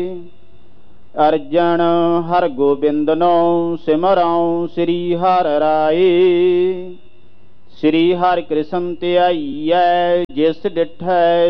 ਅਰਜਨ ਹਰ ਗੋਬਿੰਦਨੋ ਸਿਮਰਉ ਸ੍ਰੀ ਹਰਿ ਰਾਏ। ਸ੍ਰੀ ਹਰਿ ਕ੍ਰਿਸ਼ਨ ਧਿਆਈਐ ਜਿਸ ਡਿਠੈ